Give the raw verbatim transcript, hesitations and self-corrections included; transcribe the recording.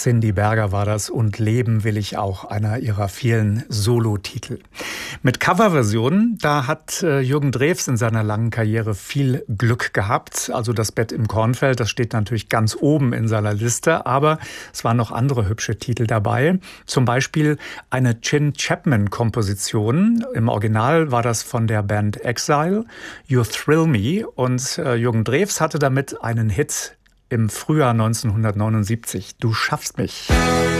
Cindy Berger war das und Leben will ich auch, einer ihrer vielen Solo-Titel. Mit Coverversionen, da hat Jürgen Drews in seiner langen Karriere viel Glück gehabt. Also das Bett im Kornfeld, das steht natürlich ganz oben in seiner Liste, aber es waren noch andere hübsche Titel dabei. Zum Beispiel eine Chin Chapman-Komposition. Im Original war das von der Band Exile, You Thrill Me, und Jürgen Drews hatte damit einen Hit im Frühjahr neunzehnhundertneunundsiebzig. Du schaffst mich.